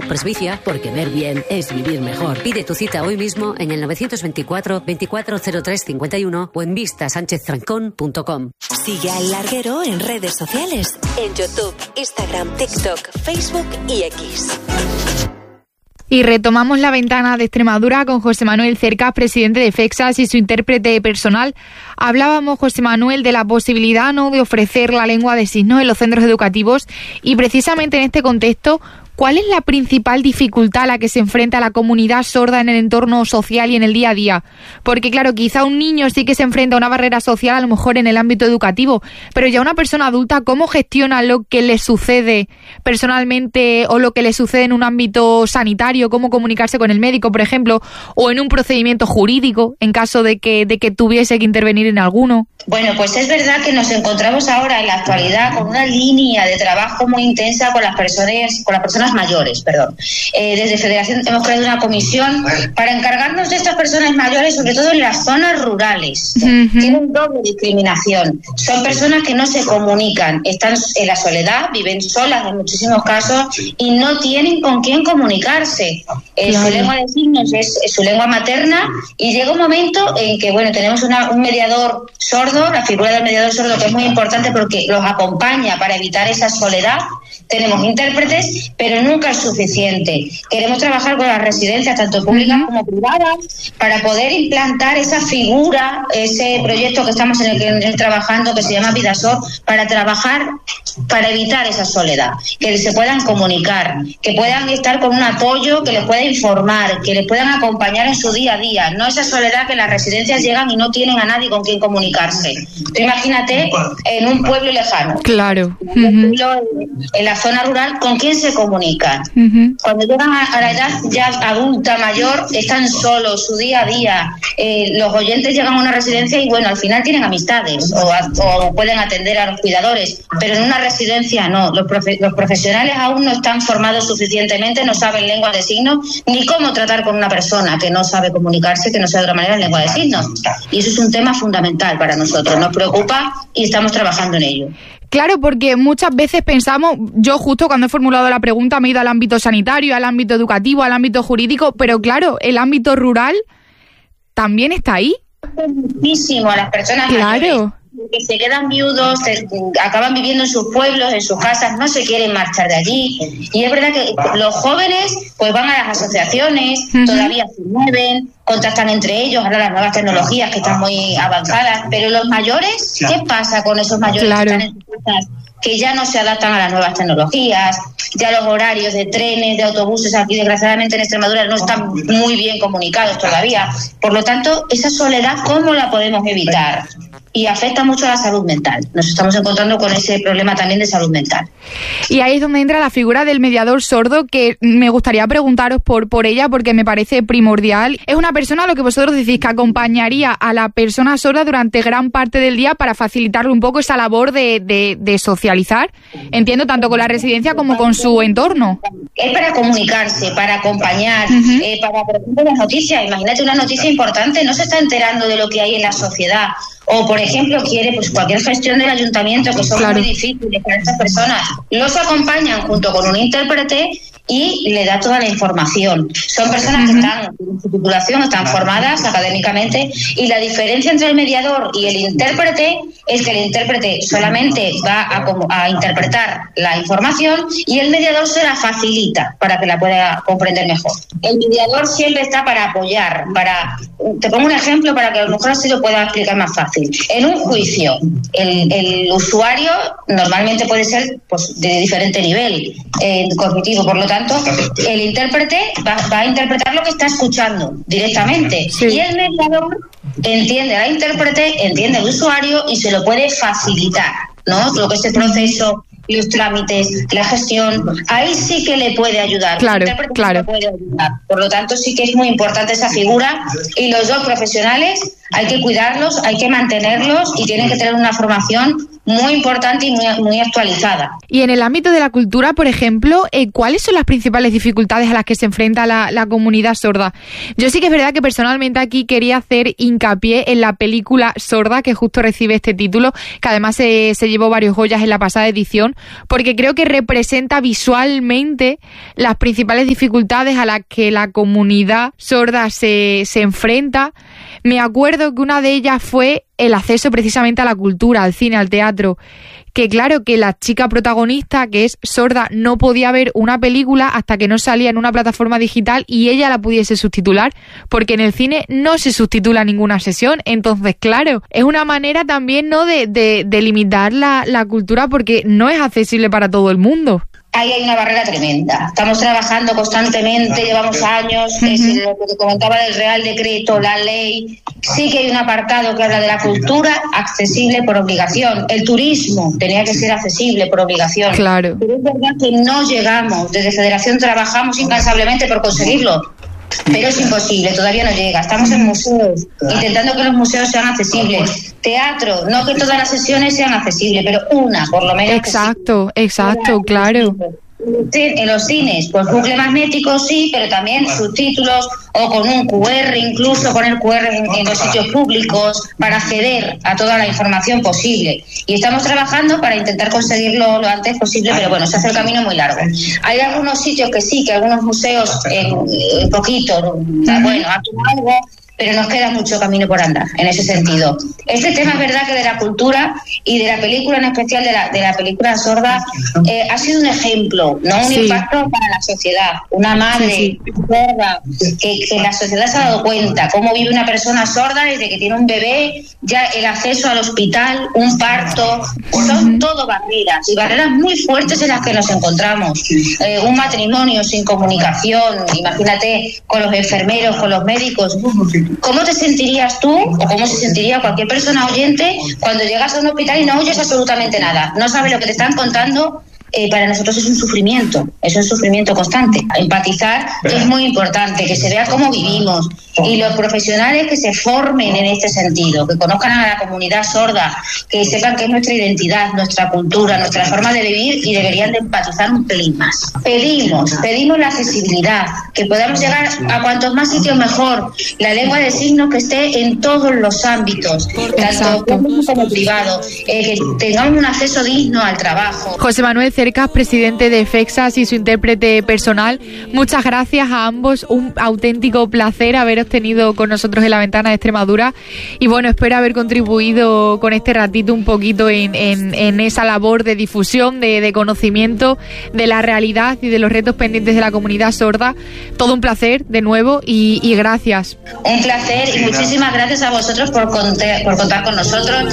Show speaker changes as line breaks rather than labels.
presbicia, porque ver bien es vivir mejor. Pide tu cita hoy mismo en el 924 2403 51 o en vistasancheztrancón.com.
Sigue al Larguero en redes sociales, en YouTube, Instagram, TikTok, Facebook y X.
Y retomamos la ventana de Extremadura con José Manuel Cercas, presidente de FEXAS y su intérprete personal. Hablábamos, José Manuel, de la posibilidad, ¿no?, de ofrecer la lengua de signos en los centros educativos y precisamente en este contexto, ¿cuál es la principal dificultad a la que se enfrenta la comunidad sorda en el entorno social y en el día a día? Porque, claro, quizá un niño sí que se enfrenta a una barrera social, a lo mejor en el ámbito educativo, pero ya una persona adulta, ¿cómo gestiona lo que le sucede personalmente o lo que le sucede en un ámbito sanitario? ¿Cómo comunicarse con el médico, por ejemplo, o en un procedimiento jurídico, en caso de que tuviese que intervenir en alguno?
Bueno, pues es verdad que nos encontramos ahora en la actualidad con una línea de trabajo muy intensa con las personas mayores, Desde Federación hemos creado una comisión para encargarnos de estas personas mayores, sobre todo en las zonas rurales. Tienen doble discriminación. Son personas que no se comunican, están en la soledad, viven solas en muchísimos casos y no tienen con quién comunicarse. Su lengua de signos es su lengua materna y llega un momento en que, tenemos un mediador sordo, la figura del mediador sordo, que es muy importante porque los acompaña para evitar esa soledad. Tenemos intérpretes, pero nunca es suficiente. Queremos trabajar con las residencias, tanto públicas como privadas, para poder implantar esa figura, ese proyecto que estamos en el trabajando, que se llama Vidasor, para trabajar, para evitar esa soledad, que se puedan comunicar, que puedan estar con un apoyo, que les pueda informar, que les puedan acompañar en su día a día. No esa soledad que las residencias llegan y no tienen a nadie con quien comunicarse. Tú imagínate en un pueblo lejano.
Claro.
En la zona rural, ¿con quién se comunican? Cuando llegan a la edad ya adulta, mayor, están solos, su día a día. Los oyentes llegan a una residencia y, al final tienen amistades o pueden atender a los cuidadores, pero en una residencia no. Los profesionales aún no están formados suficientemente, no saben lengua de signos, ni cómo tratar con una persona que no sabe comunicarse, que no sabe de otra manera lengua de signos. Y eso es un tema fundamental para nosotros, nos preocupa y estamos trabajando en ello.
Claro, porque muchas veces pensamos, yo justo cuando he formulado la pregunta me he ido al ámbito sanitario, al ámbito educativo, al ámbito jurídico, pero claro, el ámbito rural también está ahí.
Muchísimo a las personas mayores que se quedan viudos, acaban viviendo en sus pueblos, en sus casas, no se quieren marchar de allí. Y es verdad que los jóvenes pues van a las asociaciones, todavía se mueven, contactan entre ellos, ahora las nuevas tecnologías que están muy avanzadas, pero los mayores, ¿qué pasa con esos mayores que están en sus casas? Que ya no se adaptan a las nuevas tecnologías, ya los horarios de trenes, de autobuses aquí desgraciadamente en Extremadura no están muy bien comunicados todavía. Por lo tanto, esa soledad, ¿cómo la podemos evitar? Y afecta mucho a la salud mental. Nos estamos encontrando con ese problema también de salud mental.
Y ahí es donde entra la figura del mediador sordo, que me gustaría preguntaros por ella, porque me parece primordial. Es una persona, lo que vosotros decís, que acompañaría a la persona sorda durante gran parte del día para facilitarle un poco esa labor de socializar, entiendo, tanto con la residencia como con su entorno.
Es para comunicarse, para acompañar, para, por ejemplo, las noticias. Imagínate una noticia importante, no se está enterando de lo que hay en la sociedad. O, por ejemplo, quiere cualquier gestión del ayuntamiento, que son muy difíciles para estas personas. Los acompañan junto con un intérprete y le da toda la información. Son personas que están en su titulación, están formadas académicamente, y la diferencia entre el mediador y el intérprete es que el intérprete solamente va a interpretar la información y el mediador se la facilita para que la pueda comprender mejor. El mediador siempre está para apoyar, te pongo un ejemplo para que a lo mejor así lo pueda explicar más fácil. En un juicio, el usuario normalmente puede ser de diferente nivel cognitivo, por lo tanto, el intérprete va a interpretar lo que está escuchando directamente. Y el mediador entiende al intérprete, entiende al usuario y se lo puede facilitar, ¿no? Lo que es el proceso, los trámites, la gestión, ahí sí que le puede ayudar.
Claro.
Le puede ayudar. Por lo tanto, sí que es muy importante esa figura, y los dos profesionales hay que cuidarlos, hay que mantenerlos y tienen que tener una formación muy importante y muy actualizada.
Y en el ámbito de la cultura, por ejemplo, ¿cuáles son las principales dificultades a las que se enfrenta la comunidad sorda? Yo sí que es verdad que personalmente aquí quería hacer hincapié en la película Sorda, que justo recibe este título, que además se llevó varios Goyas en la pasada edición, sesión, porque creo que representa visualmente las principales dificultades a las que la comunidad sorda se enfrenta. Me acuerdo que una de ellas fue el acceso precisamente a la cultura, al cine, al teatro. Que claro, que la chica protagonista, que es sorda, no podía ver una película hasta que no salía en una plataforma digital y ella la pudiese subtitular, porque en el cine no se subtitula ninguna sesión. Entonces, claro, es una manera también, ¿no?, de limitar la cultura, porque no es accesible para todo el mundo.
Ahí hay una barrera tremenda. Estamos trabajando constantemente, llevamos años, lo que te comentaba del Real Decreto, la ley. Sí que hay un apartado que habla de la cultura accesible por obligación. El turismo tenía que ser accesible por obligación.
Claro.
Pero es verdad que no llegamos. Desde Federación trabajamos incansablemente por conseguirlo. Pero es imposible, todavía no llega. Estamos en museos, intentando que los museos sean accesibles. Teatro, no que todas las sesiones sean accesibles, pero una, por lo menos.
Exacto, claro.
En los cines, pues bucle magnético sí, pero también subtítulos o con un QR, incluso poner QR en los sitios públicos para acceder a toda la información posible. Y estamos trabajando para intentar conseguirlo lo antes posible, pero bueno, se hace el camino muy largo. Hay algunos sitios que sí, que algunos museos en poquito, bueno, hacen algo, pero nos queda mucho camino por andar en ese sentido. Este tema es verdad que de la cultura y de la película, en especial de la película sorda, ha sido un ejemplo, no un impacto para la sociedad. Una madre sorda, que la sociedad se ha dado cuenta cómo vive una persona sorda desde que tiene un bebé, ya el acceso al hospital, un parto, son todo barreras, y barreras muy fuertes en las que nos encontramos. Un matrimonio sin comunicación, imagínate, con los enfermeros, con los médicos. ¿Cómo te sentirías tú o cómo se sentiría cualquier persona oyente cuando llegas a un hospital y no oyes absolutamente nada? No sabes lo que te están contando. Para nosotros es un sufrimiento constante. Empatizar es muy importante, que se vea cómo vivimos, y los profesionales que se formen en este sentido, que conozcan a la comunidad sorda, que sepan que es nuestra identidad, nuestra cultura, nuestra forma de vivir, y deberían de empatizar un pelín más. Pedimos la accesibilidad, que podamos llegar a cuantos más sitios mejor, la lengua de signos que esté en todos los ámbitos, tanto público como privado, que tengamos un acceso digno al trabajo.
José Manuel Cercas, presidente de FEXAS, y su intérprete personal, muchas gracias a ambos, un auténtico placer haberos tenido con nosotros en La Ventana de Extremadura, y bueno, espero haber contribuido con este ratito un poquito en esa labor de difusión, de conocimiento de la realidad y de los retos pendientes de la comunidad sorda. Todo un placer de nuevo y gracias.
Un placer y muchísimas gracias a vosotros por contar con nosotros.